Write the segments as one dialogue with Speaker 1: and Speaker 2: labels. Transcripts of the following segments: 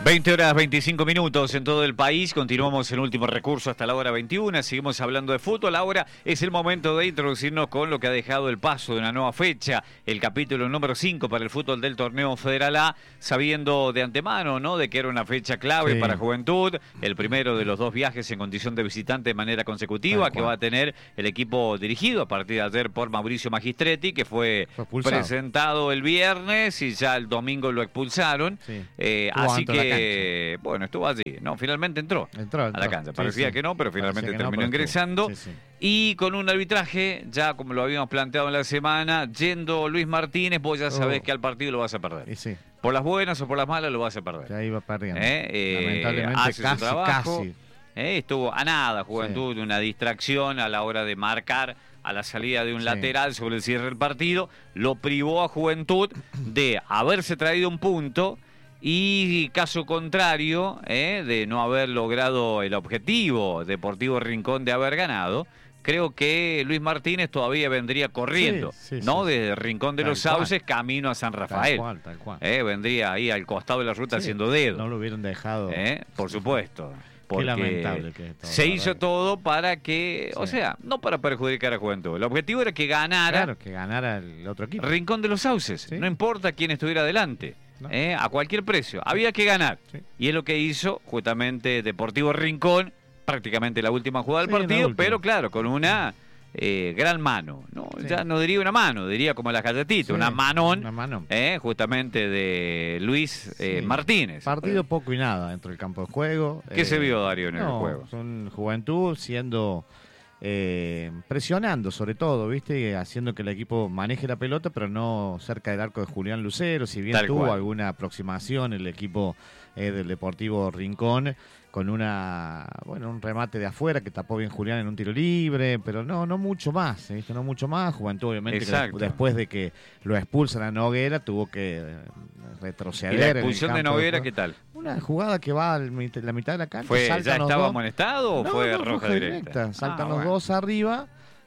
Speaker 1: 20 horas 25 minutos en todo el país. Continuamos el último recurso hasta la hora 21. Seguimos hablando de fútbol. Ahora es el momento de introducirnos con lo que ha dejado el paso de una nueva fecha, el capítulo número 5 para el fútbol del torneo Federal A, sabiendo de antemano, ¿no?, de que era una fecha clave para Juventud, el primero de los dos viajes en condición de visitante de manera consecutiva que va a tener el equipo dirigido a partir de ayer por Mauricio Magistretti, que fue presentado el viernes y ya el domingo lo expulsaron. Así que bueno, estuvo allí, ¿no? Finalmente entró a la cancha. Parecía que no, pero finalmente terminó ingresando. Y con un arbitraje, ya como lo habíamos planteado en la semana, yendo Luis Martínez, vos ya sabés que al partido lo vas a perder. Por las buenas o por las malas lo vas a perder.
Speaker 2: Ya iba perdiendo. Lamentablemente
Speaker 1: hace su trabajo. Estuvo a nada Juventud, una distracción a la hora de marcar a la salida de un lateral sobre el cierre del partido. Lo privó a Juventud de haberse traído un punto. Y caso contrario, de no haber logrado el objetivo Deportivo Rincón de haber ganado, creo que Luis Martínez todavía vendría corriendo, ¿no? Desde Rincón de los Sauces, camino a San Rafael.
Speaker 2: Tal cual.
Speaker 1: Vendría ahí al costado de la ruta haciendo dedo.
Speaker 2: No lo hubieran dejado.
Speaker 1: Por supuesto.
Speaker 2: Qué lamentable que es todo,
Speaker 1: se hizo todo para que, o sea, no para perjudicar a Juventud. El objetivo era que ganara.
Speaker 2: Claro, que ganara el otro equipo.
Speaker 1: Rincón de los Sauces. No importa quién estuviera adelante. A cualquier precio. Había que ganar. Y es lo que hizo justamente Deportivo Rincón, prácticamente la última jugada del partido, pero claro, con una gran mano. Ya no diría una mano, diría como las galletitas, una manón. Justamente de Luis Martínez.
Speaker 2: Partido poco y nada dentro del campo de juego.
Speaker 1: ¿Qué se vio, Darío, en el juego?
Speaker 2: Son Juventud siendo... presionando sobre todo, ¿viste? Haciendo que el equipo maneje la pelota, pero no cerca del arco de Julián Lucero. Si bien tuvo alguna aproximación el equipo del Deportivo Rincón con un remate de afuera que tapó bien Julián en un tiro libre, pero no mucho más, ¿viste? No mucho más. Juventud, obviamente, que después de que lo expulsan a Noguera, tuvo que retroceder.
Speaker 1: ¿Y la expulsión de Noguera qué tal?
Speaker 2: Una jugada que va a la mitad de la cancha.
Speaker 1: ¿Ya estaba amonestado o fue roja directa?
Speaker 2: Saltan los dos arriba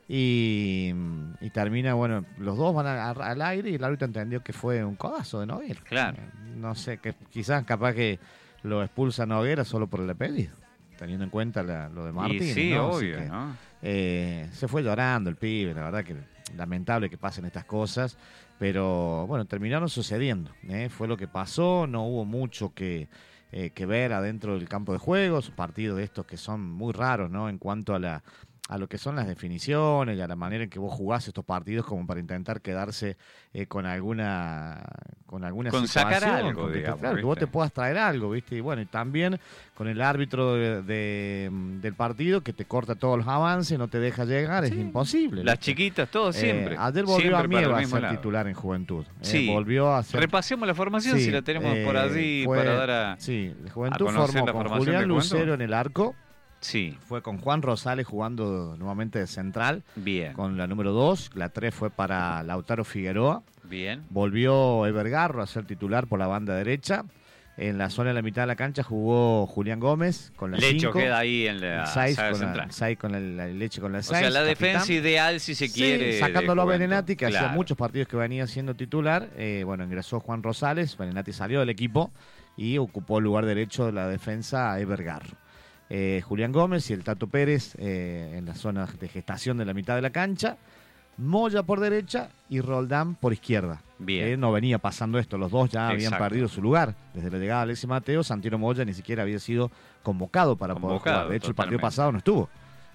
Speaker 2: y termina, bueno, los dos van al aire y el árbitro entendió que fue un codazo de Noguera.
Speaker 1: Claro.
Speaker 2: No sé, que quizás capaz que lo expulsa Noguera solo por el apellido, teniendo en cuenta lo de Martín.
Speaker 1: Y sí, obvio, ¿no?
Speaker 2: Se fue llorando el pibe, la verdad que lamentable que pasen estas cosas, pero bueno, terminaron sucediendo, fue lo que pasó, no hubo mucho que ver adentro del campo de juego, partidos de estos que son muy raros, ¿no? En cuanto a lo que son las definiciones y a la manera en que vos jugás estos partidos como para intentar quedarse con alguna situación,
Speaker 1: sacar algo, digamos,
Speaker 2: claro, que vos te puedas traer algo, ¿viste? Y bueno, y también con el árbitro del partido que te corta todos los avances, no te deja llegar, es imposible.
Speaker 1: Las chiquitas, todo siempre.
Speaker 2: Ayer volvió a Mieva a ser titular en Juventud. Volvió a ser...
Speaker 1: Repasemos la formación si la tenemos por allí para dar a...
Speaker 2: Sí, Juventud formó con Julián Lucero en el arco.
Speaker 1: Sí.
Speaker 2: Fue con Juan Rosales jugando nuevamente de central.
Speaker 1: Bien.
Speaker 2: Con la número 2. La 3 fue para Lautaro Figueroa.
Speaker 1: Bien.
Speaker 2: Volvió Evergarro a ser titular por la banda derecha. En la zona de la mitad de la cancha jugó Julián Gómez con la 5.
Speaker 1: Lecho queda ahí en la
Speaker 2: central. Leche con la 6.
Speaker 1: O sea, la defensa ideal, si se quiere.
Speaker 2: Sacándolo a Berenati, que hacía muchos partidos que venía siendo titular. Bueno, ingresó Juan Rosales. Berenati salió del equipo y ocupó el lugar derecho de la defensa a Evergarro. Julián Gómez y el Tato Pérez en la zona de gestación de la mitad de la cancha, Moya por derecha y Roldán por izquierda.
Speaker 1: Bien.
Speaker 2: No venía pasando esto, los dos ya habían perdido su lugar. Desde la llegada de Alexis Mateo, Santino Moya ni siquiera había sido convocado para poder jugar. De hecho, el partido pasado no estuvo.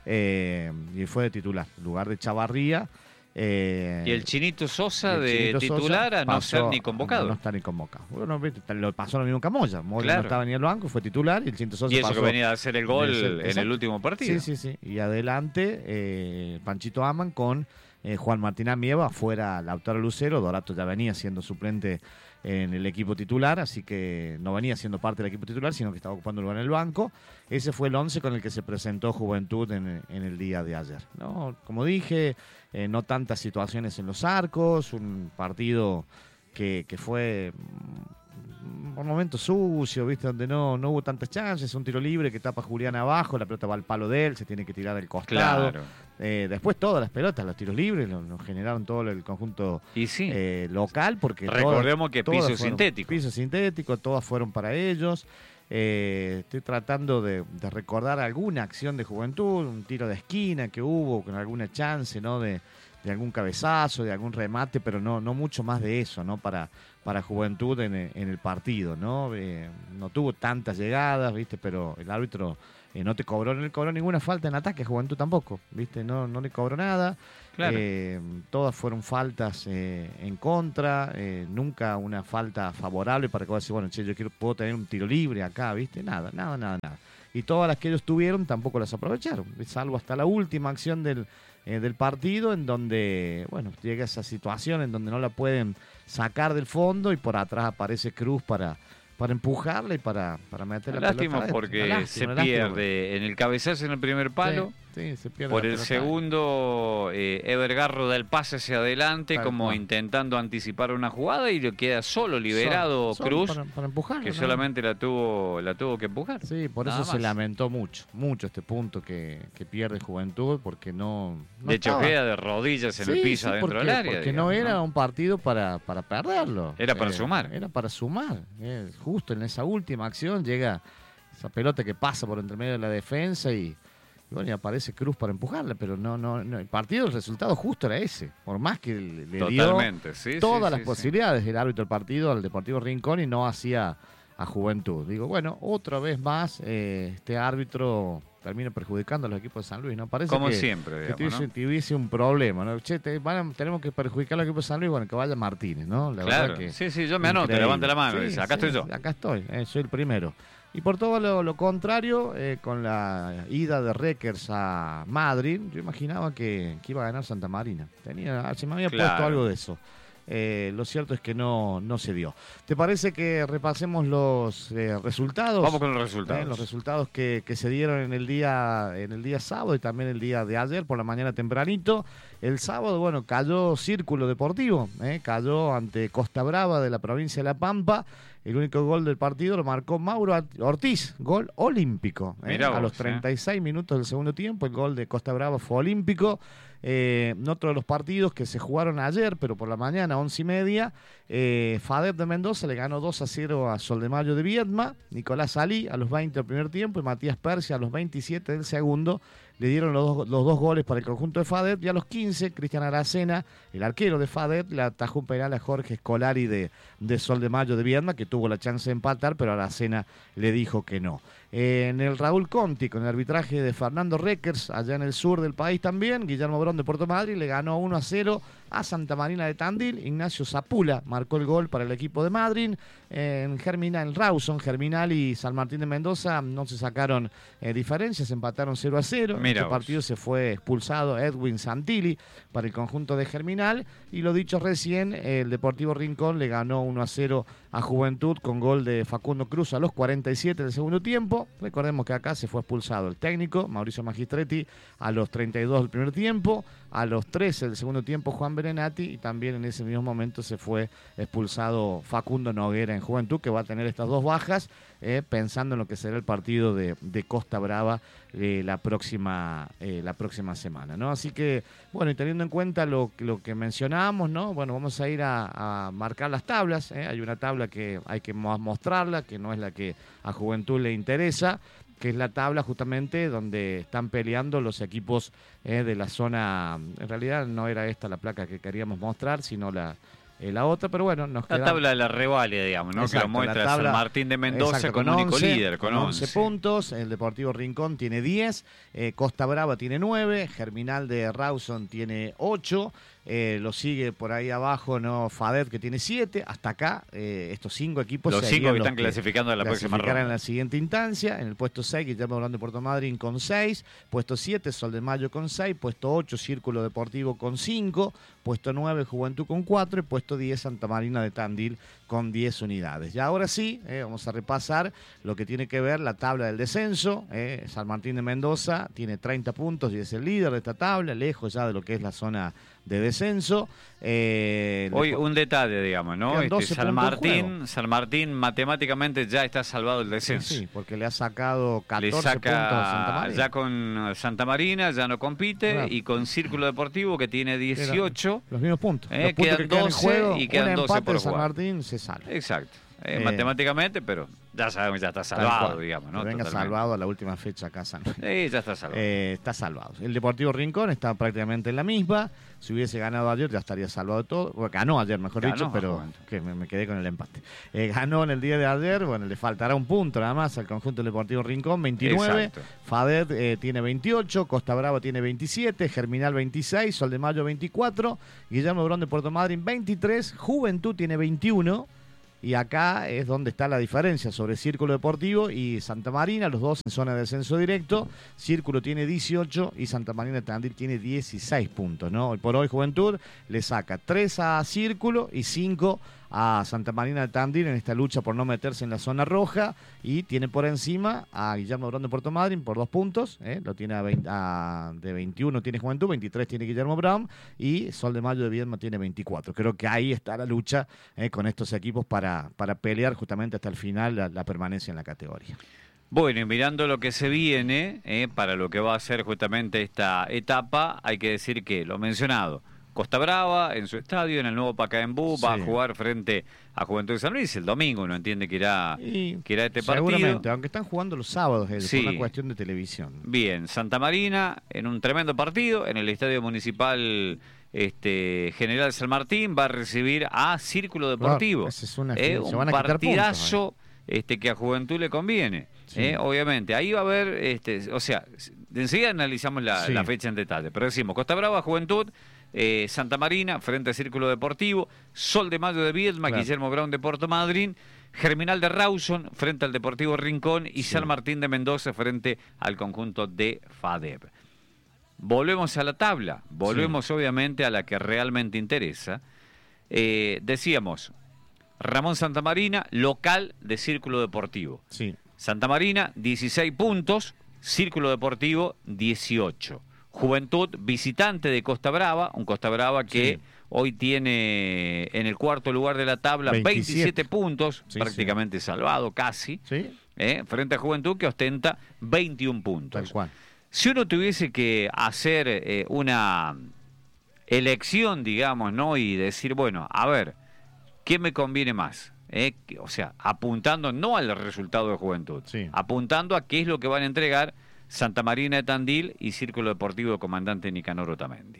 Speaker 2: Y fue de titular, lugar de Chavarría.
Speaker 1: Y el Chinito Sosa de titular a no ser ni convocado.
Speaker 2: No está ni convocado. Bueno, lo pasó lo mismo que a Moya. Moya no estaba ni en el banco, fue titular y el Chinito Sosa
Speaker 1: pasó. Y eso
Speaker 2: pasó,
Speaker 1: que venía a hacer el gol en el último partido.
Speaker 2: Sí. Y adelante, Panchito Aman con Juan Martín Amieva, fuera Lautaro Lucero. Dorato ya venía siendo suplente en el equipo titular, así que no venía siendo parte del equipo titular, sino que estaba ocupando lugar en el banco. Ese fue el 11 con el que se presentó Juventud en el día de ayer, ¿no? Como dije, no tantas situaciones en los arcos, un partido que fue por momentos sucio, ¿viste? Donde no hubo tantas chances, un tiro libre que tapa Julián abajo, la pelota va al palo de él, se tiene que tirar del costado.
Speaker 1: Claro.
Speaker 2: Después todas las pelotas, los tiros libres, nos generaron todo el conjunto local, porque
Speaker 1: recordemos que
Speaker 2: todas
Speaker 1: piso sintético.
Speaker 2: Piso sintético, todas fueron para ellos. Estoy tratando de recordar alguna acción de Juventud, un tiro de esquina que hubo con alguna chance, ¿no? De algún cabezazo, de algún remate, pero no mucho más de eso, ¿no? Para Juventud en el partido, ¿no? No tuvo tantas llegadas, ¿viste? Pero el árbitro no le cobró ninguna falta en ataque, Juventud tampoco, ¿viste? No le cobró nada.
Speaker 1: Claro.
Speaker 2: Todas fueron faltas en contra, nunca una falta favorable para que vos decís, bueno, che, puedo tener un tiro libre acá, ¿viste? Nada. Y todas las que ellos tuvieron tampoco las aprovecharon, salvo hasta la última acción del partido, en donde, bueno, llega esa situación en donde no la pueden sacar del fondo y por atrás aparece Cruz para empujarla y para meter la
Speaker 1: lástima
Speaker 2: pelota.
Speaker 1: Porque se pierde en el cabezazo en el primer palo.
Speaker 2: Sí, se pierde
Speaker 1: por
Speaker 2: la
Speaker 1: el
Speaker 2: pelota.
Speaker 1: Segundo, Evergarro da el pase hacia adelante,
Speaker 2: Tal
Speaker 1: como
Speaker 2: cual.
Speaker 1: intentando anticipar una jugada y le queda solo, liberado
Speaker 2: Solo
Speaker 1: Cruz,
Speaker 2: para empujarla,
Speaker 1: que
Speaker 2: ¿no?
Speaker 1: solamente la tuvo que empujar.
Speaker 2: Sí, por
Speaker 1: Nada
Speaker 2: eso se
Speaker 1: más.
Speaker 2: lamentó mucho este punto que pierde Juventud, porque no
Speaker 1: De hecho,
Speaker 2: estaba.
Speaker 1: queda de rodillas en el
Speaker 2: Sí,
Speaker 1: piso
Speaker 2: sí,
Speaker 1: adentro del área.
Speaker 2: porque
Speaker 1: digamos,
Speaker 2: no era un partido para perderlo.
Speaker 1: Era para sumar.
Speaker 2: Era para sumar. Justo en esa última acción llega esa pelota que pasa por entre medio de la defensa y bueno, y aparece Cruz para empujarla, pero no, el partido, el resultado justo era ese. Por más que le
Speaker 1: Totalmente,
Speaker 2: dio
Speaker 1: sí,
Speaker 2: todas
Speaker 1: sí,
Speaker 2: las
Speaker 1: sí,
Speaker 2: posibilidades el árbitro del partido al Deportivo Rincón y no hacía a Juventud. Digo, bueno, otra vez más este árbitro termina perjudicando a los equipos de San Luis, ¿no? Parece
Speaker 1: Como
Speaker 2: que,
Speaker 1: siempre,
Speaker 2: que
Speaker 1: digamos, ¿no?
Speaker 2: tuviese un problema, ¿no? Che, tenemos que perjudicar al equipo de San Luis, bueno, que vaya Martínez, ¿no? La
Speaker 1: Claro,
Speaker 2: verdad que
Speaker 1: sí, yo me anoto,
Speaker 2: increíble.
Speaker 1: levante la mano,
Speaker 2: Sí,
Speaker 1: dice, acá estoy yo.
Speaker 2: Acá estoy, soy el primero. Y por todo lo contrario, con la ida de Reckers a Madrid, yo imaginaba que iba a ganar Santa Marina. Se me había puesto algo de eso. Lo cierto es que no se dio. ¿Te parece que repasemos los resultados?
Speaker 1: Vamos con los resultados.
Speaker 2: Los resultados que se dieron en el día sábado y también el día de ayer por la mañana tempranito. El sábado, bueno, cayó Círculo Deportivo, cayó ante Costa Brava de la provincia de La Pampa. El único gol del partido lo marcó Mauro Ortiz, gol olímpico.
Speaker 1: Mirá vos,
Speaker 2: a los 36 minutos del segundo tiempo, el gol de Costa Brava fue olímpico. Otro de los partidos que se jugaron ayer, pero por la mañana, 11:30, FADEP de Mendoza le ganó 2-0 a Sol de Mayo de Viedma. Nicolás Salí a los 20 del primer tiempo y Matías Persia a los 27 del segundo. Le dieron los dos goles para el conjunto de FADEP y a los 15, Cristian Aracena, el arquero de FADEP, le atajó un penal a Jorge Scolari de Sol de Mayo de Viedma, que tuvo la chance de empatar, pero Aracena le dijo que no. En el Raúl Conti, con el arbitraje de Fernando Reckers, allá en el sur del país también, Guillermo Brón de Puerto Madryn le ganó 1-0 a Santa Marina de Tandil. Ignacio Zapula marcó el gol para el equipo de Madryn. En Rawson, Germinal y San Martín de Mendoza no se sacaron diferencias, empataron 0-0.
Speaker 1: Mira
Speaker 2: Este
Speaker 1: vos.
Speaker 2: partido se fue expulsado Edwin Santilli para el conjunto de Germinal. Y lo dicho recién, el Deportivo Rincón le ganó 1-0 a Juventud con gol de Facundo Cruz a los 47 del segundo tiempo. Recordemos que acá se fue expulsado el técnico, Mauricio Magistretti, a los 32 del primer tiempo. A los 13 del segundo tiempo, Juan Berenati, y también en ese mismo momento se fue expulsado Facundo Noguera en Juventud, que va a tener estas dos bajas, pensando en lo que será el partido de Costa Brava la próxima semana, ¿no? Así que, bueno, y teniendo en cuenta lo que mencionábamos, ¿no? Bueno, vamos a ir a marcar las tablas, hay una tabla que hay que mostrarla, que no es la que a Juventud le interesa, que es la tabla justamente donde están peleando los equipos de la zona. En realidad no era esta la placa que queríamos mostrar, sino la otra, pero bueno, nos queda
Speaker 1: La tabla de la revalia, digamos, ¿no?
Speaker 2: Exacto,
Speaker 1: que lo muestra
Speaker 2: la tabla,
Speaker 1: San Martín de Mendoza
Speaker 2: exacto,
Speaker 1: como único
Speaker 2: 11,
Speaker 1: líder, con 11
Speaker 2: puntos. El Deportivo Rincón tiene 10, Costa Brava tiene 9, Germinal de Rawson tiene 8, lo sigue por ahí abajo, ¿no? FADEP, que tiene 7. Hasta acá, estos 5 equipos
Speaker 1: Los 5 que están clasificando a la próxima ronda.
Speaker 2: en la siguiente instancia. En el puesto 6, Guillermo Brón de Puerto Madryn con 6. Puesto 7, Sol de Mayo con 6. Puesto 8, Círculo Deportivo con 5. Puesto 9, Juventud con 4. Y puesto 10, Santa Marina de Tandil con 10 unidades. Y ahora sí, vamos a repasar lo que tiene que ver la tabla del descenso. San Martín de Mendoza tiene 30 puntos y es el líder de esta tabla, lejos ya de lo que es la zona de descenso.
Speaker 1: Hoy un detalle, digamos, ¿no? San Martín matemáticamente ya está salvado el descenso.
Speaker 2: Sí, porque le ha sacado 14 puntos a Santa Marina.
Speaker 1: Ya con Santa Marina ya no compite, claro. Y con Círculo Deportivo que tiene 18.
Speaker 2: Los mismos puntos. Los puntos
Speaker 1: quedan
Speaker 2: que quedan
Speaker 1: 12
Speaker 2: en juego,
Speaker 1: y quedan 12 por
Speaker 2: San
Speaker 1: jugar.
Speaker 2: Martín se salva.
Speaker 1: Exacto. matemáticamente, pero ya sabemos, ya está salvado, digamos, ¿no?
Speaker 2: Venga
Speaker 1: Totalmente.
Speaker 2: salvado a la última fecha acá San Luis.
Speaker 1: Sí, ya está salvado.
Speaker 2: Está salvado. El Deportivo Rincón está prácticamente en la misma. Si hubiese ganado ayer ya estaría salvado todo. Bueno, ganó ayer, mejor
Speaker 1: Ganó,
Speaker 2: dicho, pero
Speaker 1: Juventud.
Speaker 2: que me quedé con el empate. Ganó en el día de ayer, bueno, le faltará un punto nada más al conjunto del Deportivo Rincón, 29.
Speaker 1: Exacto.
Speaker 2: Fadet tiene 28, Costa Brava tiene 27, Germinal 26, Sol de Mayo 24, Guillermo Brown de Puerto Madryn 23, Juventud tiene 21. Y acá es donde está la diferencia sobre Círculo Deportivo y Santa Marina, los dos en zona de descenso directo. Círculo tiene 18 y Santa Marina de Tandil tiene 16 puntos, ¿no? Hoy por hoy Juventud le saca 3 a Círculo y 5 a Santa Marina de Tandil en esta lucha por no meterse en la zona roja, y tiene por encima a Guillermo Brown de Puerto Madryn por 2 puntos, lo tiene de 21 tiene Juventud, 23 tiene Guillermo Brown, y Sol de Mayo de Viedma tiene 24. Creo que ahí está la lucha con estos equipos para pelear justamente hasta el final la permanencia en la categoría.
Speaker 1: Bueno, y mirando lo que se viene, para lo que va a ser justamente esta etapa, hay que decir que, lo mencionado, Costa Brava en su estadio, en el nuevo Pacaembu, va a jugar frente a Juventud de San Luis el domingo. Uno entiende que irá este partido.
Speaker 2: Seguramente, aunque están jugando los sábados,
Speaker 1: Sí.
Speaker 2: por una cuestión de televisión.
Speaker 1: Bien, Santa Marina en un tremendo partido en el Estadio Municipal General San Martín va a recibir a Círculo Deportivo.
Speaker 2: Claro, esa es una
Speaker 1: se
Speaker 2: van
Speaker 1: un
Speaker 2: a quitar
Speaker 1: partidazo que a Juventud le conviene.
Speaker 2: Sí.
Speaker 1: Obviamente, ahí va a haber, o sea, enseguida analizamos la fecha en detalle, pero decimos, Costa Brava, Juventud, Santa Marina frente a Círculo Deportivo, Sol de Mayo de Viedma,
Speaker 2: Claro.
Speaker 1: Guillermo Brown de Puerto Madryn, Germinal de Rawson frente al Deportivo Rincón y San Martín de Mendoza frente al conjunto de FADEB. Volvemos a la tabla, volvemos obviamente a la que realmente interesa. Decíamos, Ramón Santa Marina, local de Círculo Deportivo.
Speaker 2: Sí.
Speaker 1: Santa Marina, 16 puntos, Círculo Deportivo, 18. Juventud, visitante de Costa Brava, un Costa Brava que hoy tiene en el cuarto lugar de la tabla 27 puntos, prácticamente salvado, casi, frente a Juventud que ostenta 21 puntos.
Speaker 2: Tal cual.
Speaker 1: Si uno tuviese que hacer una elección, digamos, ¿no? Y decir, bueno, a ver, ¿qué me conviene más? O sea, apuntando no al resultado de Juventud, apuntando a qué es lo que van a entregar Santa Marina de Tandil y Círculo Deportivo de Comandante Nicanor Otamendi.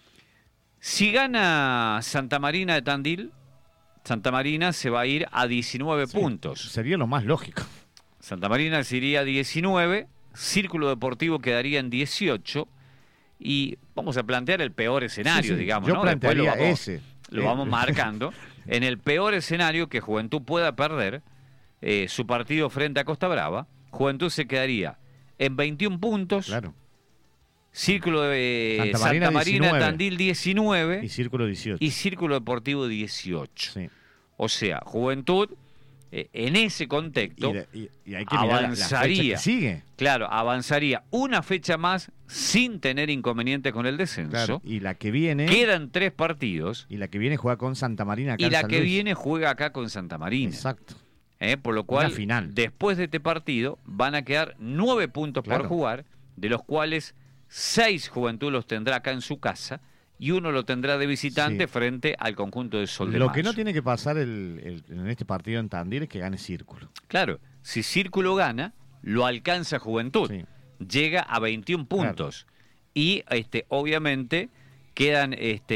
Speaker 1: Si gana Santa Marina de Tandil, Santa Marina se va a ir a 19 puntos.
Speaker 2: Sería lo más lógico.
Speaker 1: Santa Marina se iría a 19, Círculo Deportivo quedaría en 18 y vamos a plantear el peor escenario, digamos.
Speaker 2: Yo
Speaker 1: ¿no?
Speaker 2: plantearía ese.
Speaker 1: Lo vamos marcando. En el peor escenario que Juventud pueda perder su partido frente a Costa Brava, Juventud se quedaría en 21 puntos.
Speaker 2: Claro.
Speaker 1: Círculo de Santa Marina Tandil 19
Speaker 2: y Círculo 18.
Speaker 1: Y Círculo Deportivo 18.
Speaker 2: Sí.
Speaker 1: O sea, Juventud en ese contexto
Speaker 2: y hay que
Speaker 1: avanzaría.
Speaker 2: La fecha que sigue.
Speaker 1: Claro, avanzaría una fecha más sin tener inconvenientes con el descenso.
Speaker 2: Claro, y la que viene.
Speaker 1: Quedan 3 partidos.
Speaker 2: Y la que viene juega con Santa Marina acá
Speaker 1: y
Speaker 2: en
Speaker 1: la
Speaker 2: San
Speaker 1: que
Speaker 2: Luis.
Speaker 1: viene juega acá con Santa Marina.
Speaker 2: Exacto.
Speaker 1: Por lo cual,
Speaker 2: final.
Speaker 1: Después de este partido, van a quedar 9 puntos por jugar, de los cuales 6 Juventud los tendrá acá en su casa y 1 lo tendrá de visitante frente al conjunto de Sol de Mayo.
Speaker 2: Lo que no tiene que pasar en este partido en Tandil es que gane Círculo.
Speaker 1: Claro, si Círculo gana, lo alcanza Juventud. Sí. Llega a 21 puntos. Claro. Y obviamente quedan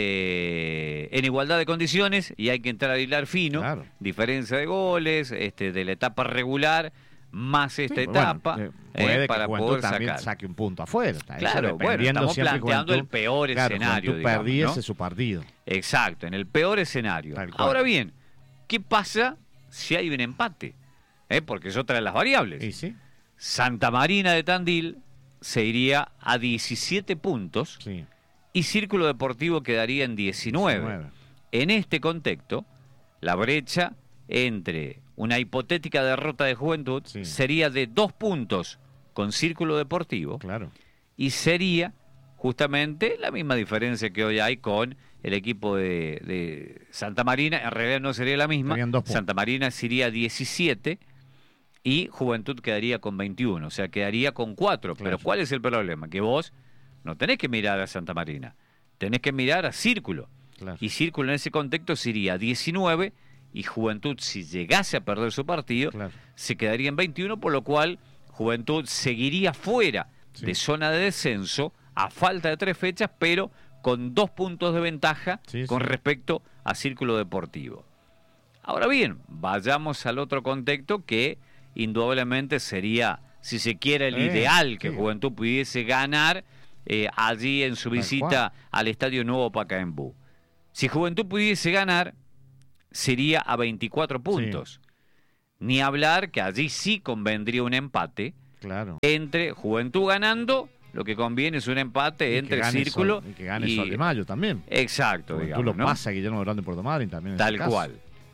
Speaker 1: en igualdad de condiciones y hay que entrar a hilar fino. Claro. Diferencia de goles, de la etapa regular, más esta etapa,
Speaker 2: puede
Speaker 1: para
Speaker 2: que Juventud
Speaker 1: poder
Speaker 2: también
Speaker 1: sacar.
Speaker 2: saque un punto afuera.
Speaker 1: Claro, bueno, estamos planteando el peor escenario.
Speaker 2: Juventud perdiese su partido.
Speaker 1: Exacto, en el peor escenario. Ahora bien, ¿qué pasa si hay un empate? Porque es otra de las variables.
Speaker 2: ¿Sí?
Speaker 1: Santa Marina de Tandil se iría a 17 puntos y Círculo Deportivo quedaría en 19. En este contexto, la brecha entre una hipotética derrota de Juventud sería de 2 puntos con Círculo Deportivo y sería justamente la misma diferencia que hoy hay con el equipo de Santa Marina. En realidad no sería la misma. Santa Marina sería 17 y Juventud quedaría con 21, o sea, quedaría con 4. Pero ¿cuál es el problema? Que vos no tenés que mirar a Santa Marina, tenés que mirar a Círculo. Y Círculo en ese contexto sería 19 y Juventud, si llegase a perder su partido,
Speaker 2: Claro.
Speaker 1: se quedaría en 21, por lo cual Juventud seguiría fuera
Speaker 2: Sí.
Speaker 1: de zona de descenso a falta de 3 fechas, pero con 2 puntos de ventaja
Speaker 2: Sí,
Speaker 1: con
Speaker 2: sí.
Speaker 1: respecto a Círculo Deportivo. Ahora bien, vayamos al otro contexto que indudablemente sería, si se quiere, el ideal que
Speaker 2: sí.
Speaker 1: Juventud pudiese ganar allí en su
Speaker 2: Tal
Speaker 1: visita al Estadio Nuevo Pacaembu. Si Juventud pudiese ganar, sería a 24 puntos. Ni hablar que allí sí convendría un empate
Speaker 2: Claro.
Speaker 1: entre Juventud ganando, lo que conviene es un empate
Speaker 2: Y
Speaker 1: entre
Speaker 2: que gane
Speaker 1: Círculo
Speaker 2: Sol, y que gane Sol de Mayo también.
Speaker 1: Exacto,
Speaker 2: Tú
Speaker 1: digamos,
Speaker 2: lo
Speaker 1: ¿no?
Speaker 2: pasa Guillermo Grande Puerto Madryn también. En
Speaker 1: Tal
Speaker 2: ese caso.
Speaker 1: cual.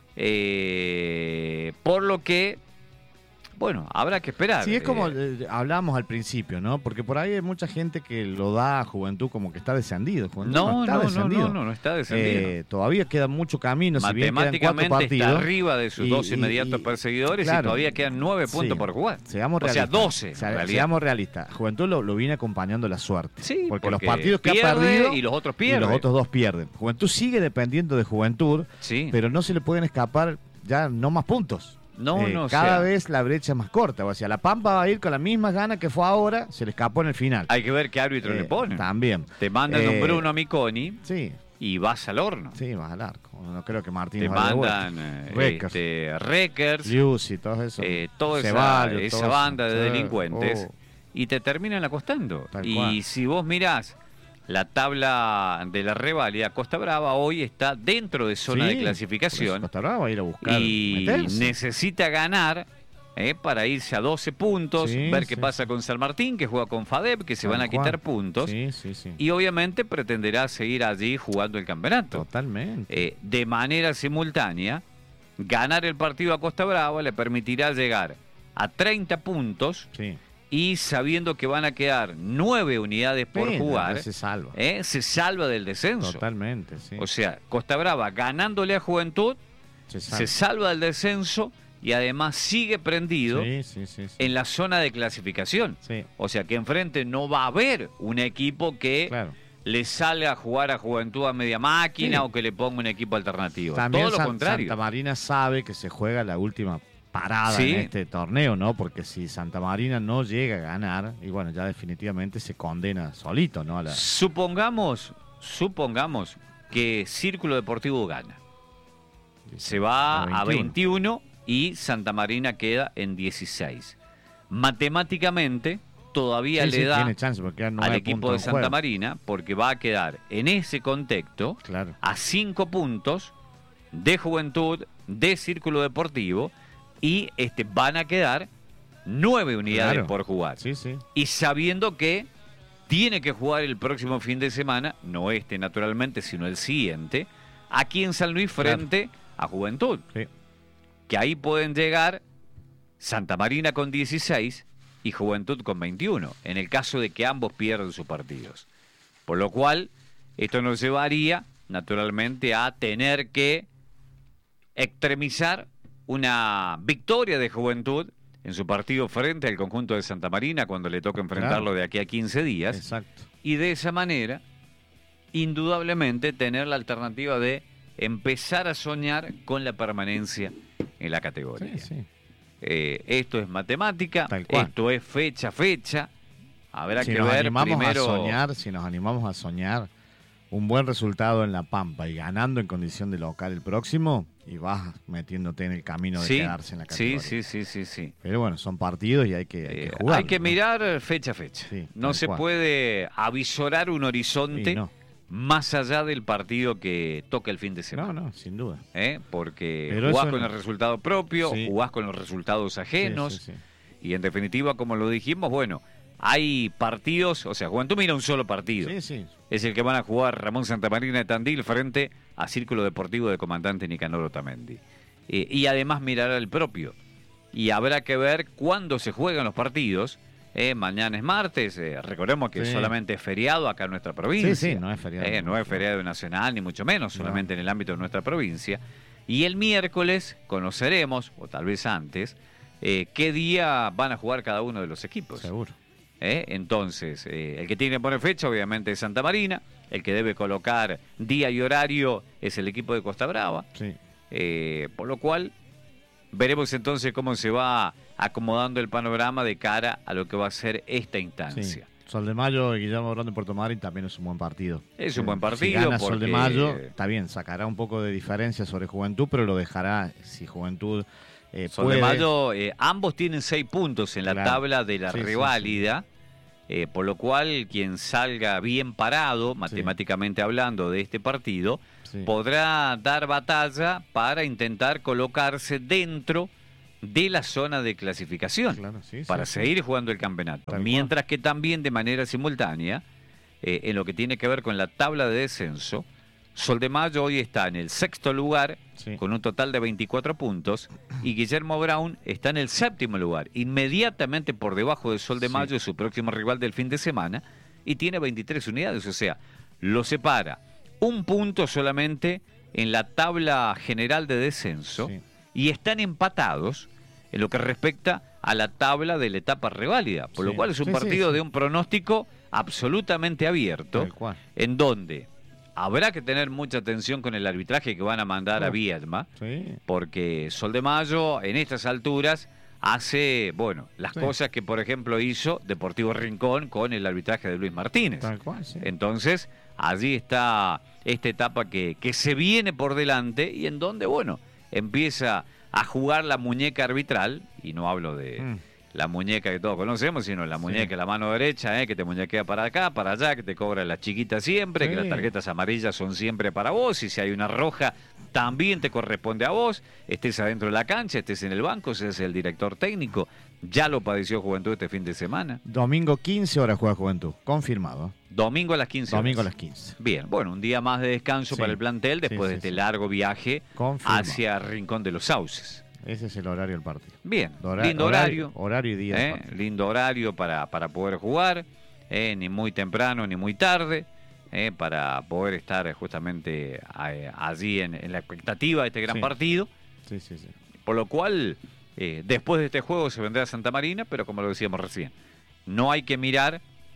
Speaker 1: Por lo que, bueno, habrá que esperar.
Speaker 2: Sí, es como hablábamos al principio, ¿no? Porque por ahí hay mucha gente que lo da a Juventud como que está descendido. Juventud
Speaker 1: No
Speaker 2: está descendido.
Speaker 1: no está descendido.
Speaker 2: Todavía queda mucho camino, si bien quedan 4
Speaker 1: Matemáticamente está
Speaker 2: partidos.
Speaker 1: arriba de sus dos inmediatos perseguidores
Speaker 2: claro,
Speaker 1: y todavía quedan 9 puntos
Speaker 2: sí,
Speaker 1: por jugar.
Speaker 2: Seamos
Speaker 1: o sea,
Speaker 2: realistas.
Speaker 1: 12 en realidad.
Speaker 2: Seamos realistas. Juventud lo viene acompañando la suerte.
Speaker 1: Sí,
Speaker 2: porque los partidos que ha
Speaker 1: pierde
Speaker 2: perdido
Speaker 1: y los otros
Speaker 2: y
Speaker 1: pierden.
Speaker 2: los otros 2 pierden. Juventud sigue dependiendo de Juventud,
Speaker 1: Sí.
Speaker 2: pero no se le pueden escapar ya no más puntos.
Speaker 1: No,
Speaker 2: cada
Speaker 1: o sea,
Speaker 2: vez la brecha es más corta. O sea, la Pampa va a ir con las mismas ganas que fue ahora, se le escapó en el final.
Speaker 1: hay que ver qué árbitro le ponen.
Speaker 2: También.
Speaker 1: Te mandan un Bruno Miconi
Speaker 2: Sí,
Speaker 1: y vas al horno.
Speaker 2: sí, vas al arco. No creo que Martín
Speaker 1: Te
Speaker 2: vaya de vuelta.
Speaker 1: mandan
Speaker 2: Reckers.
Speaker 1: Reckers,
Speaker 2: Lius y todo eso.
Speaker 1: toda
Speaker 2: Ceballos,
Speaker 1: esa
Speaker 2: todo
Speaker 1: banda
Speaker 2: eso.
Speaker 1: de
Speaker 2: Sí.
Speaker 1: delincuentes
Speaker 2: Oh,
Speaker 1: y te terminan acostando.
Speaker 2: Tal
Speaker 1: Y
Speaker 2: cual.
Speaker 1: si vos mirás la tabla de la reválida, Costa Brava hoy está dentro de zona
Speaker 2: sí,
Speaker 1: de clasificación
Speaker 2: por eso Costa Brava va a ir a buscar
Speaker 1: y
Speaker 2: meterse.
Speaker 1: necesita ganar para irse a 12 puntos,
Speaker 2: Sí,
Speaker 1: ver qué
Speaker 2: sí.
Speaker 1: pasa con San Martín, que juega con FADEP, que se
Speaker 2: Tal
Speaker 1: van a
Speaker 2: cual.
Speaker 1: quitar puntos,
Speaker 2: Sí, sí, sí.
Speaker 1: y obviamente pretenderá seguir allí jugando el campeonato.
Speaker 2: Totalmente.
Speaker 1: De manera simultánea, ganar el partido a Costa Brava le permitirá llegar a 30 puntos
Speaker 2: Sí.
Speaker 1: y sabiendo que van a quedar 9 unidades por
Speaker 2: Sí,
Speaker 1: jugar,
Speaker 2: se salva.
Speaker 1: se salva del descenso.
Speaker 2: Totalmente, sí.
Speaker 1: O sea, Costa Brava ganándole a Juventud, se salva del descenso y además sigue prendido
Speaker 2: Sí, sí, sí, sí.
Speaker 1: en la zona de clasificación.
Speaker 2: Sí,
Speaker 1: O sea que enfrente no va a haber un equipo que
Speaker 2: claro.
Speaker 1: le salga a jugar a Juventud a media máquina
Speaker 2: Sí.
Speaker 1: o que le ponga un equipo alternativo.
Speaker 2: También
Speaker 1: Todo lo contrario.
Speaker 2: Santa Marina sabe que se juega la última parada
Speaker 1: Sí.
Speaker 2: en este torneo, ¿no? Porque si Santa Marina no llega a ganar, y bueno, ya definitivamente se condena solito, ¿no?
Speaker 1: Supongamos que Círculo Deportivo gana. Se va a 21 y Santa Marina queda en 16. Matemáticamente todavía le da
Speaker 2: tiene chance porque quedan 9
Speaker 1: al equipo
Speaker 2: puntos
Speaker 1: de
Speaker 2: en
Speaker 1: Santa
Speaker 2: juego.
Speaker 1: Marina porque va a quedar en ese contexto
Speaker 2: Claro.
Speaker 1: a 5 puntos de Juventud, de Círculo Deportivo y van a quedar 9 unidades
Speaker 2: Claro.
Speaker 1: por jugar.
Speaker 2: Sí, sí.
Speaker 1: Y sabiendo que tiene que jugar el próximo fin de semana, no este naturalmente, sino el siguiente, aquí en San Luis frente a Juventud.
Speaker 2: Sí.
Speaker 1: Que ahí pueden llegar Santa Marina con 16 y Juventud con 21, en el caso de que ambos pierdan sus partidos. Por lo cual, esto nos llevaría naturalmente a tener que extremizar una victoria de Juventud en su partido frente al conjunto de Santa Marina cuando le toca enfrentarlo
Speaker 2: Claro.
Speaker 1: de aquí a 15 días.
Speaker 2: Exacto.
Speaker 1: Y de esa manera, indudablemente, tener la alternativa de empezar a soñar con la permanencia en la categoría.
Speaker 2: Sí, sí.
Speaker 1: Esto es matemática,
Speaker 2: Tal cual.
Speaker 1: esto es fecha. Habrá
Speaker 2: Si
Speaker 1: que
Speaker 2: nos
Speaker 1: ver
Speaker 2: animamos
Speaker 1: primero.
Speaker 2: si nos animamos a soñar un buen resultado en La Pampa y ganando en condición de local el próximo, y vas metiéndote en el camino de quedarse en la categoría.
Speaker 1: Sí.
Speaker 2: Pero bueno, son partidos y hay que jugar.
Speaker 1: Hay que mirar fecha a fecha.
Speaker 2: Sí,
Speaker 1: No
Speaker 2: tal
Speaker 1: se
Speaker 2: cual.
Speaker 1: puede avisorar un horizonte
Speaker 2: Sí, no.
Speaker 1: más allá del partido que toca el fin de semana.
Speaker 2: No, sin duda.
Speaker 1: Porque
Speaker 2: Pero
Speaker 1: jugás
Speaker 2: eso
Speaker 1: con
Speaker 2: no.
Speaker 1: el resultado propio,
Speaker 2: Sí.
Speaker 1: jugás con los resultados ajenos,
Speaker 2: Sí.
Speaker 1: y en definitiva, como lo dijimos, bueno, hay partidos, o sea, Juventud mira un solo partido.
Speaker 2: Sí.
Speaker 1: Es el que van a jugar Ramón Santamarina de Tandil frente a Círculo Deportivo de Comandante Nicanor Otamendi. Y además mirará el propio. Y habrá que ver cuándo se juegan los partidos. Mañana es martes, recordemos que
Speaker 2: Sí.
Speaker 1: solamente es feriado acá en nuestra provincia.
Speaker 2: Sí, no es feriado.
Speaker 1: No es feriado nacional, ni mucho menos, solamente en el ámbito de nuestra provincia. Y el miércoles conoceremos, o tal vez antes, qué día van a jugar cada uno de los equipos.
Speaker 2: Seguro.
Speaker 1: Entonces, el que tiene que poner fecha obviamente es Santa Marina, el que debe colocar día y horario es el equipo de Costa Brava,
Speaker 2: Sí.
Speaker 1: Por lo cual, veremos entonces cómo se va acomodando el panorama de cara a lo que va a ser esta instancia.
Speaker 2: Sí. Sol de Mayo y Guillermo Brown de Puerto Madryn también es un buen partido.
Speaker 1: Es un buen partido.
Speaker 2: Si gana
Speaker 1: porque...
Speaker 2: Sol de Mayo, está bien, sacará un poco de diferencia sobre Juventud, pero lo dejará si Juventud
Speaker 1: Sol
Speaker 2: puede.
Speaker 1: de Mayo, ambos tienen 6 puntos en la tabla de la reválida, por lo cual quien salga bien parado, matemáticamente hablando, de este partido, podrá dar batalla para intentar colocarse dentro de la zona de clasificación para seguir jugando el campeonato. Mientras que también de manera simultánea, en lo que tiene que ver con la tabla de descenso, Sol de Mayo hoy está en el 6º lugar con un total de 24 puntos y Guillermo Brown está en el 7º lugar, inmediatamente por debajo de Sol de Mayo, su próximo rival del fin de semana, y tiene 23 unidades, o sea, lo separa un punto solamente en la tabla general de descenso y están empatados en lo que respecta a la tabla de la etapa reválida, por lo cual es un partido de un pronóstico absolutamente abierto, en donde habrá que tener mucha atención con el arbitraje que van a mandar a Viedma, porque Sol de Mayo en estas alturas hace, las cosas que por ejemplo hizo Deportivo Rincón con el arbitraje de Luis Martínez. Entonces, allí está esta etapa que se viene por delante y en donde, empieza a jugar la muñeca arbitral, y no hablo de la muñeca que todos conocemos, sino la muñeca de la mano derecha, que te muñequea para acá, para allá, que te cobra la chiquita siempre, que las tarjetas amarillas son siempre para vos, y si hay una roja también te corresponde a vos, estés adentro de la cancha, estés en el banco, seas el director técnico. Ya lo padeció Juventud este fin de semana.
Speaker 2: Domingo 15 horas juega Juventud, confirmado.
Speaker 1: Domingo a las 15 horas.
Speaker 2: Domingo a las 15.
Speaker 1: Bien, un día más de descanso para el plantel después de este largo viaje hacia Rincón de los Sauces.
Speaker 2: Ese es el horario del partido.
Speaker 1: Bien, lindo horario.
Speaker 2: Horario y día.
Speaker 1: Lindo horario para poder jugar, ni muy temprano ni muy tarde, para poder estar justamente allí en la expectativa de este gran partido. Por lo cual, después de este juego se vendrá a Santa Marina, pero como lo decíamos recién, no hay que mirar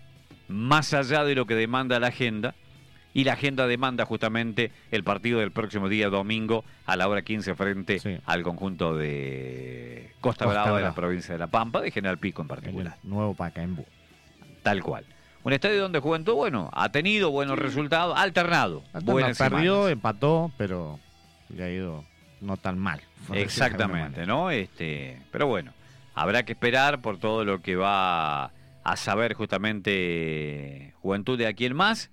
Speaker 1: más allá de lo que demanda la agenda, y la agenda demanda justamente el partido del próximo día domingo a la hora 15 frente al conjunto de Costa Brava de la provincia de La Pampa, de General Pico en particular.
Speaker 2: El nuevo Pacaembu.
Speaker 1: Tal cual. Un estadio donde Juventud, ha tenido buenos resultados, ha alternado.
Speaker 2: Perdió, empató, pero le ha ido no tan mal.
Speaker 1: Exactamente, ¿no? Pero habrá que esperar por todo lo que va a saber justamente Juventud de aquí en más.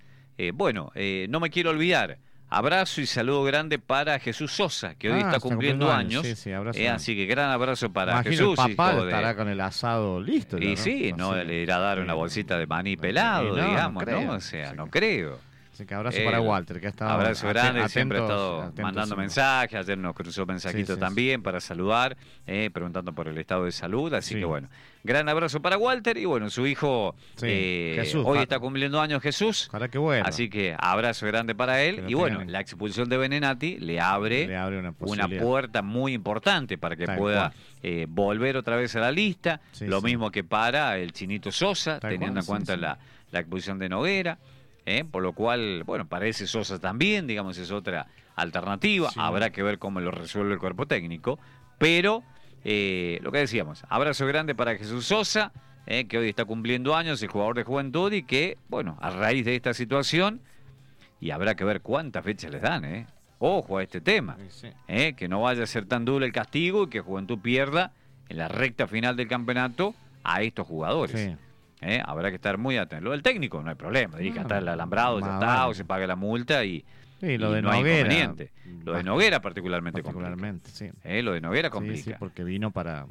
Speaker 1: No me quiero olvidar. Abrazo y saludo grande para Jesús Sosa, que hoy está cumpliendo años. Así que gran abrazo para Jesús.
Speaker 2: El papá estará con el asado listo.
Speaker 1: Y le irá a dar una bolsita de maní pelado, digamos, ¿no? O sea, no creo.
Speaker 2: Así que abrazo para Walter, que ha estado
Speaker 1: abrazo grande, siempre ha estado mandando mensajes. Ayer nos cruzó mensajito también para saludar, preguntando por el estado de salud. Así que gran abrazo para Walter. Y su hijo Jesús, hoy está cumpliendo años, Jesús.
Speaker 2: Qué bueno.
Speaker 1: Así que abrazo grande para él. Y la expulsión de Benenati le abre una puerta muy importante para que pueda volver otra vez a la lista. Lo mismo que para el Chinito Sosa, teniendo en cuenta la expulsión de Noguera. Por lo cual, parece Sosa también, digamos, es otra alternativa. Habrá que ver cómo lo resuelve el cuerpo técnico. Pero, lo que decíamos, abrazo grande para Jesús Sosa, que hoy está cumpliendo años, el jugador de Juventud, y que, a raíz de esta situación, y habrá que ver cuántas fechas les dan, ojo a este tema, que no vaya a ser tan duro el castigo y que Juventud pierda en la recta final del campeonato a estos jugadores. Habrá que estar muy atento. Lo del técnico no hay problema, dirige hasta el alambrado, ya está, o se paga la multa y
Speaker 2: lo de
Speaker 1: no hay
Speaker 2: Noguera,
Speaker 1: inconveniente. Lo de Noguera particularmente complica. Lo de Noguera complica.
Speaker 2: Sí, porque vino para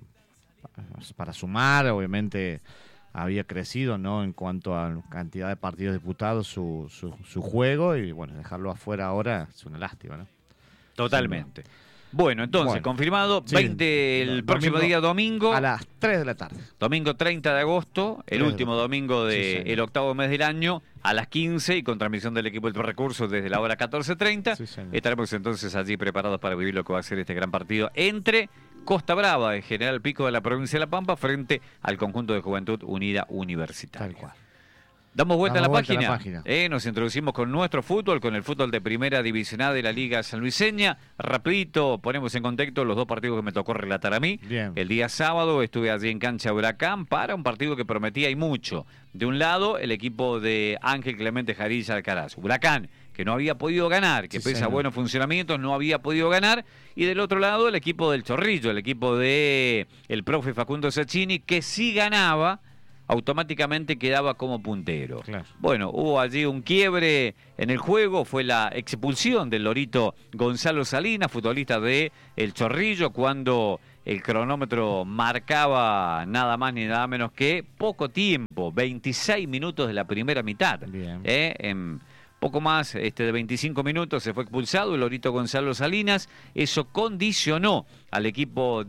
Speaker 2: sumar, obviamente había crecido, ¿no? En cuanto a cantidad de partidos disputados su juego, y dejarlo afuera ahora es una lástima, ¿no?
Speaker 1: Totalmente. Entonces, confirmado, 20 el próximo día domingo.
Speaker 2: A las 3 de la tarde.
Speaker 1: Domingo 30 de agosto, el último domingo del octavo mes del año, a las 15 y con transmisión del equipo del Recursos desde la hora 14:30. Estaremos entonces allí preparados para vivir lo que va a ser este gran partido entre Costa Brava de General Pico de la provincia de La Pampa frente al conjunto de Juventud Unida Universitaria.
Speaker 2: Tal cual.
Speaker 1: Damos vuelta a la página.
Speaker 2: página.
Speaker 1: Nos introducimos con nuestro fútbol, con el fútbol de Primera División A de la Liga Sanluiseña. Rapidito, ponemos en contexto los dos partidos que me tocó relatar a mí.
Speaker 2: Bien.
Speaker 1: El día sábado estuve allí en cancha Huracán para un partido que prometía y mucho. De un lado, el equipo de Ángel Clemente Jarilla Alcaraz. Huracán, que no había podido ganar, que pese a buenos funcionamientos, no había podido ganar. Y del otro lado, el equipo del Chorrillo, el equipo de el profe Facundo Sacchini, que sí ganaba, automáticamente quedaba como puntero.
Speaker 2: Claro.
Speaker 1: Bueno, hubo allí un quiebre en el juego, fue la expulsión del lorito Gonzalo Salinas, futbolista de El Chorrillo, cuando el cronómetro marcaba nada más ni nada menos que poco tiempo, 26 minutos de la primera mitad.
Speaker 2: Bien.
Speaker 1: En poco más de 25 minutos se fue expulsado el lorito Gonzalo Salinas. Eso condicionó al equipo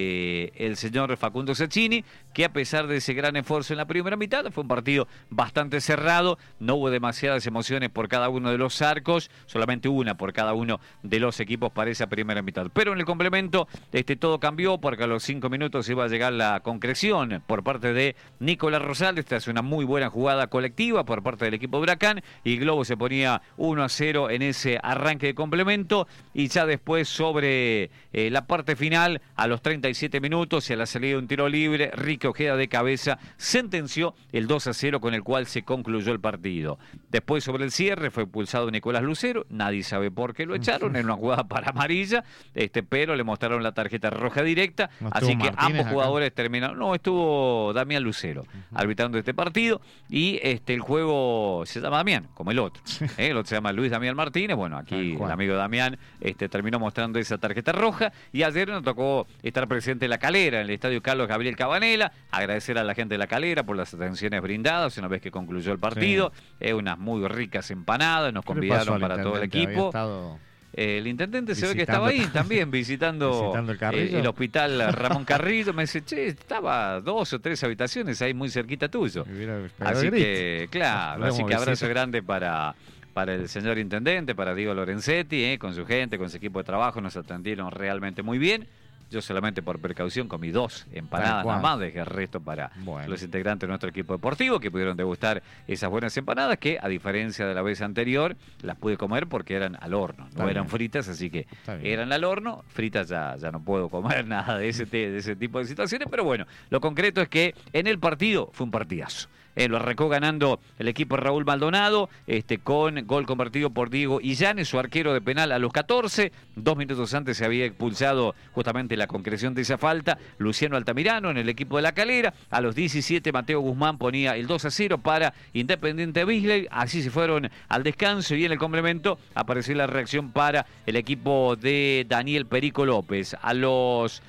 Speaker 1: de el señor Facundo Sacchini, que a pesar de ese gran esfuerzo en la primera mitad, fue un partido bastante cerrado, no hubo demasiadas emociones por cada uno de los arcos, solamente una por cada uno de los equipos para esa primera mitad. Pero en el complemento todo cambió, porque a los 5 minutos iba a llegar la concreción por parte de Nicolás Rosales. Esta es una muy buena jugada colectiva por parte del equipo de Huracán, y Globo se ponía 1-0 en ese arranque de complemento, y ya después sobre la parte final, a los 37 minutos y a la salida de un tiro libre, Ricky Ojeda de cabeza sentenció el 2-0 con el cual se concluyó el partido. Después sobre el cierre fue expulsado Nicolás Lucero, nadie sabe por qué lo echaron, en una jugada para amarilla, pero le mostraron la tarjeta roja directa, así que ambos jugadores terminaron. No, estuvo Damián Lucero arbitrando este partido, y el juego se llama Damián, como el otro. El otro se llama Luis Damián Martínez. Bueno, aquí el amigo Damián terminó mostrando esa tarjeta roja, y ayer nos tocó estar presente en La Calera, en el estadio Carlos Gabriel Cabanela, agradecer a la gente de La Calera por las atenciones brindadas una vez que concluyó el partido. Unas muy ricas empanadas, nos convidaron para todo el equipo. El intendente se ve que estaba ahí también visitando el hospital Ramón Carrillo. Me dice, che, estaba 2 o 3 habitaciones ahí muy cerquita tuyo. Así que, claro, así que abrazo grande para el señor intendente, para Diego Lorenzetti, con su gente, con su equipo de trabajo. Nos atendieron realmente muy bien. Yo solamente por precaución comí 2 empanadas nada más, dejé el resto para los integrantes de nuestro equipo deportivo, que pudieron degustar esas buenas empanadas, que a diferencia de la vez anterior, las pude comer porque eran al horno, no eran fritas, así que eran al horno. Fritas ya no puedo comer nada de ese tipo de situaciones, pero bueno, lo concreto es que en el partido fue un partidazo. Lo arrancó ganando el equipo de Raúl Maldonado, con gol convertido por Diego Illanes, su arquero de penal a los 14. 2 minutos antes se había expulsado justamente la concreción de esa falta Luciano Altamirano en el equipo de La Calera. A los 17 Mateo Guzmán ponía el 2-0 para Independiente Beasley. Así se fueron al descanso, y en el complemento apareció la reacción para el equipo de Daniel Perico López. A los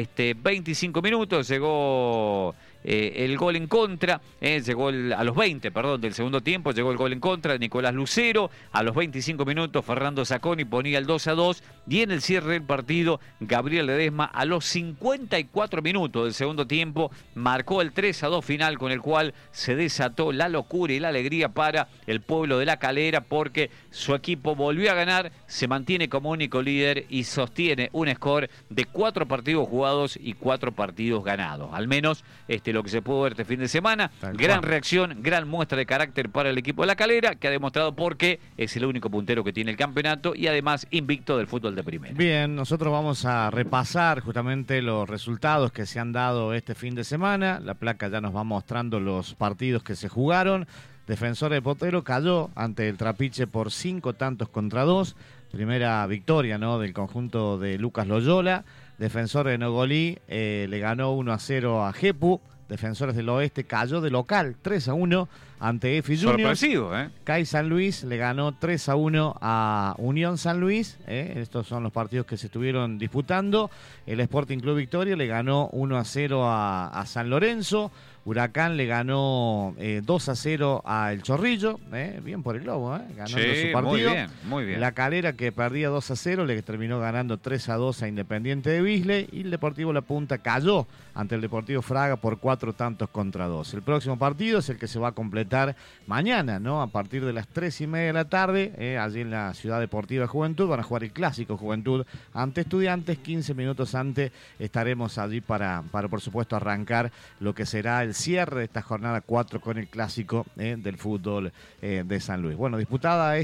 Speaker 1: 25 minutos llegó el gol en contra, llegó a los 20, del segundo tiempo, llegó el gol en contra de Nicolás Lucero. A los 25 minutos Fernando Zacconi ponía el 2-2, y en el cierre del partido Gabriel Ledesma a los 54 minutos del segundo tiempo marcó el 3-2 final, con el cual se desató la locura y la alegría para el pueblo de La Calera, porque su equipo volvió a ganar, se mantiene como único líder y sostiene un score de 4 partidos jugados y 4 partidos ganados. Al menos lo que se pudo ver este fin de semana. Gran reacción, gran muestra de carácter para el equipo de La Calera, que ha demostrado por qué es el único puntero que tiene el campeonato, y además invicto del fútbol de primera.
Speaker 2: Bien, nosotros vamos a repasar justamente los resultados que se han dado este fin de semana. La placa ya nos va mostrando los partidos que se jugaron. Defensor de Potero cayó ante el Trapiche por 5 tantos contra 2. Primera victoria, ¿no?, del conjunto de Lucas Loyola. Defensor de Nogolí le ganó 1-0 a Jepu. Defensores del Oeste cayó de local 3-1 ante EFI Juniors.
Speaker 1: Sorpresivo,
Speaker 2: CAI San Luis le ganó 3-1 a Unión San Luis. Estos son los partidos que se estuvieron disputando. El Sporting Club Victoria le ganó 1-0 a San Lorenzo. Huracán le ganó 2-0 a El Chorrillo, bien por el Globo, ganando su partido.
Speaker 1: Muy bien.
Speaker 2: La Calera, que perdía 2-0, le terminó ganando 3-2 a Independiente de Beasley, y el Deportivo La Punta cayó ante el Deportivo Fraga por 4 tantos contra 2. El próximo partido es el que se va a completar mañana, ¿no? A partir de las 3:30 de la tarde, allí en la Ciudad Deportiva Juventud, van a jugar el Clásico Juventud ante Estudiantes. 15 minutos antes estaremos allí para por supuesto arrancar lo que será el el cierre de esta jornada 4 con el clásico del fútbol de San Luis. Bueno, disputada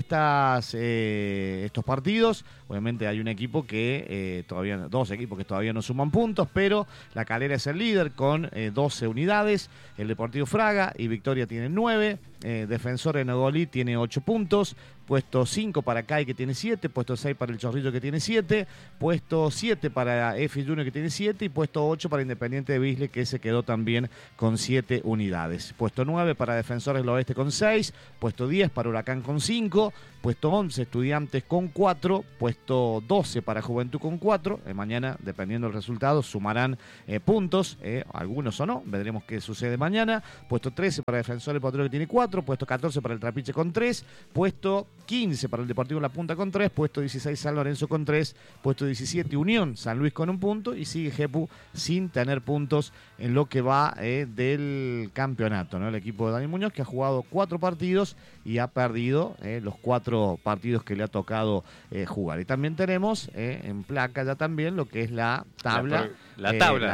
Speaker 2: estos partidos, obviamente hay un equipo que dos equipos que todavía no suman puntos, pero La Calera es el líder con 12 unidades, el Deportivo Fraga y Victoria tienen 9, Defensor de Nogolí tiene 8 puntos, puesto 5 para CAI que tiene 7, puesto 6 para el Chorrillo que tiene 7, puesto 7 para EFI Junior que tiene 7 y puesto 8 para Independiente de Bisle que se quedó también con 7 unidades. Puesto 9 para Defensores del Oeste con 6, puesto 10 para Huracán con 5, puesto 11 Estudiantes con 4, puesto 12 para Juventud con 4. Mañana, dependiendo del resultado, sumarán puntos, algunos o no, veremos qué sucede mañana. Puesto 13 para Defensores Potrero que tiene 4, puesto 14 para el Trapiche con 3, puesto 15 para el Deportivo La Punta con 3, puesto 16 San Lorenzo con 3, puesto 17 Unión San Luis con 1 punto y sigue Jepu sin tener puntos en lo que va del campeonato, ¿no? El equipo de Dani Muñoz que ha jugado 4 partidos y ha perdido los 4 partidos que le ha tocado jugar. Y también tenemos en placa ya también lo que es la tabla. La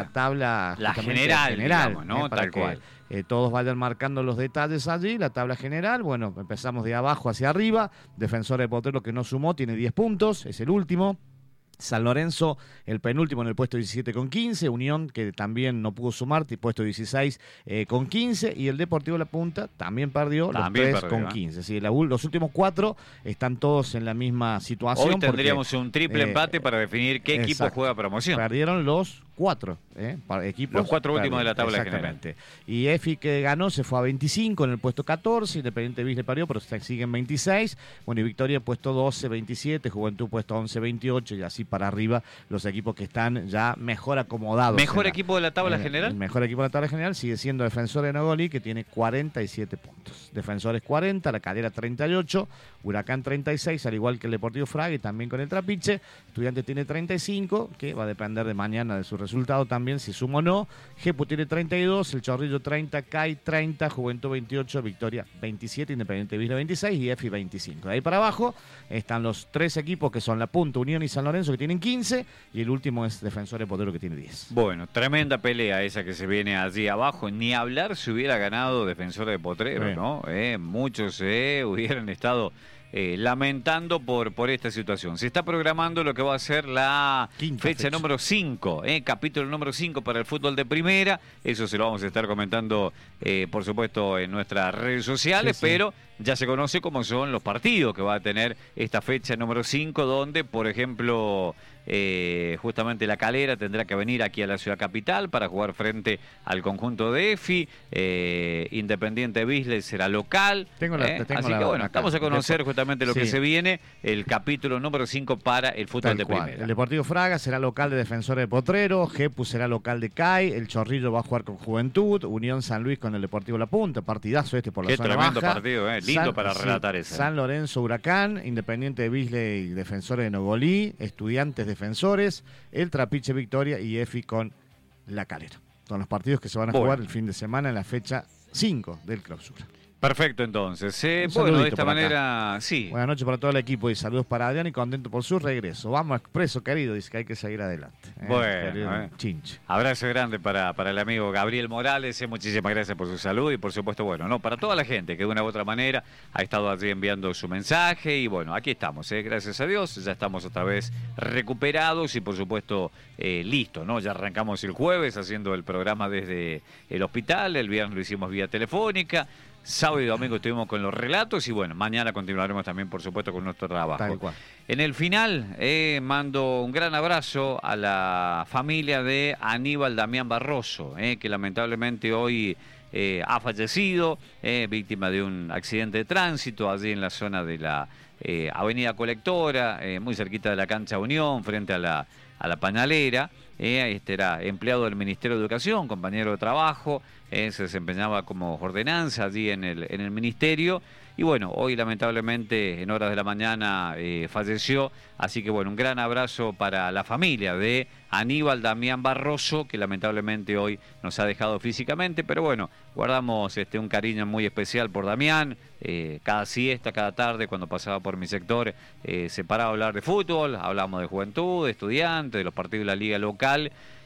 Speaker 1: general, digamos, ¿no?
Speaker 2: Tal cual. Todos vayan marcando los detalles allí, la tabla general. Bueno, empezamos de abajo hacia arriba. Defensor de Potrero que no sumó, tiene 10 puntos, es el último. San Lorenzo, el penúltimo en el puesto 17 con 15, Unión que también no pudo sumar, puesto 16 con 15, y el Deportivo La Punta también perdió los 3 con 15. Sí, los últimos 4 están todos en la misma situación.
Speaker 1: Hoy tendríamos un triple empate para definir qué equipo juega promoción.
Speaker 2: Perdieron los 4 equipos.
Speaker 1: Los 4 últimos de la tabla general.
Speaker 2: Y EFI que ganó se fue a 25 en el puesto 14, Independiente Bisle perdió, pero siguen 26. Bueno, y Victoria puesto 12, 27, Juventud puesto 11, 28 y así para arriba los equipos que están ya mejor acomodados.
Speaker 1: ¿Mejor equipo de la tabla general?
Speaker 2: El mejor equipo de la tabla general sigue siendo Defensor de Nogolí que tiene 47 puntos. Defensores 40, La Calera 38, Huracán 36, al igual que el Deportivo Fraga y también con el Trapiche. Estudiantes tiene 35, que va a depender de mañana de su resultado también, si suma o no. Jepu tiene 32, el Chorrillo 30, CAI 30, Juventud 28, Victoria 27, Independiente Bisle 26 y EFI 25. De ahí para abajo están los 3 equipos que son La Punta, Unión y San Lorenzo que tienen 15 y el último es Defensor de Potrero que tiene 10.
Speaker 1: Bueno, tremenda pelea esa que se viene allí abajo. Ni hablar si hubiera ganado Defensor de Potrero, ¿no? Muchos hubieran estado lamentando por esta situación. Se está programando lo que va a ser la fecha número 5, capítulo número 5 para el fútbol de primera. Eso se lo vamos a estar comentando, por supuesto, en nuestras redes sociales, pero ya se conoce cómo son los partidos que va a tener esta fecha número 5, donde, por ejemplo, justamente La Calera tendrá que venir aquí a la ciudad capital para jugar frente al conjunto de EFI. Independiente Bisle será local. Así que bueno, estamos a conocer justamente lo que se viene, el capítulo número 5 para el fútbol de primera.
Speaker 2: El Deportivo Fraga será local de Defensor de Potrero, Jepu será local de CAI, el Chorrillo va a jugar con Juventud, Unión San Luis con el Deportivo La Punta, partidazo por la zona baja.
Speaker 1: Qué tremendo partido, lindo para relatar eso.
Speaker 2: San Lorenzo Huracán, Independiente de Bisle y Defensores de Nogolí, Estudiantes Defensores, el Trapiche Victoria y EFI con La Calera. Son los partidos que se van a jugar el fin de semana en la fecha 5 del clausura.
Speaker 1: Perfecto, entonces. Bueno, de esta manera, sí.
Speaker 2: Buenas noches para todo el equipo y saludos para Adrián y contento por su regreso. Vamos expreso, querido, dice que hay que seguir adelante.
Speaker 1: Bueno,
Speaker 2: Chinche.
Speaker 1: Abrazo grande para el amigo Gabriel Morales. Muchísimas gracias por su salud y por supuesto, bueno, no para toda la gente que de una u otra manera ha estado allí enviando su mensaje y bueno, aquí estamos, gracias a Dios, ya estamos otra vez recuperados y por supuesto listos, ¿no? Ya arrancamos el jueves haciendo el programa desde el hospital, el viernes lo hicimos vía telefónica. Sábado y domingo estuvimos con los relatos y bueno, mañana continuaremos también, por supuesto, con nuestro trabajo.
Speaker 2: Tal cual.
Speaker 1: En el final, mando un gran abrazo a la familia de Aníbal Damián Barroso, que lamentablemente hoy ha fallecido, víctima de un accidente de tránsito allí en la zona de la Avenida Colectora, muy cerquita de la cancha Unión, frente a la Panalera. Este era empleado del Ministerio de Educación, compañero de trabajo, se desempeñaba como ordenanza allí en el ministerio y bueno, hoy lamentablemente en horas de la mañana falleció, así que bueno, un gran abrazo para la familia de Aníbal Damián Barroso, que lamentablemente hoy nos ha dejado físicamente, pero bueno, guardamos un cariño muy especial por Damián. Cada siesta, cada tarde, cuando pasaba por mi sector, se paraba a hablar de fútbol, hablamos de Juventud, de Estudiantes, de los partidos de la liga local. Y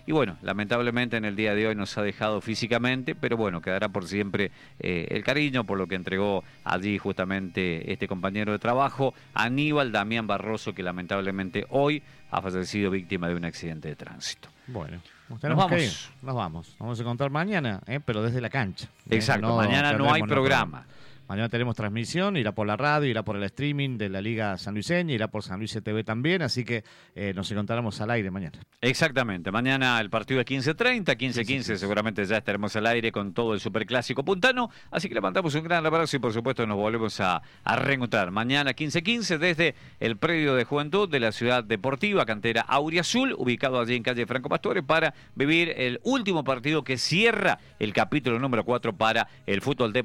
Speaker 1: y bueno, lamentablemente en el día de hoy nos ha dejado físicamente, pero bueno, quedará por siempre el cariño por lo que entregó allí justamente este compañero de trabajo, Aníbal Damián Barroso, que lamentablemente hoy ha fallecido víctima de un accidente de tránsito.
Speaker 2: Bueno, nos vamos. Vamos a contar mañana, pero desde la cancha.
Speaker 1: Exacto, mañana no hay programa.
Speaker 2: Mañana tenemos transmisión, irá por la radio, irá por el streaming de la Liga Sanluiseña, irá por San Luis TV también, así que nos encontraremos al aire mañana.
Speaker 1: Exactamente, mañana el partido es 15:30, 15:15 seguramente ya estaremos al aire con todo el Superclásico puntano, así que le mandamos un gran abrazo y por supuesto nos volvemos a reencontrar mañana 15:15 desde el predio de Juventud de la Ciudad Deportiva, cantera Auriazul, ubicado allí en calle Franco Pastore, para vivir el último partido que cierra el capítulo número 4 para el fútbol de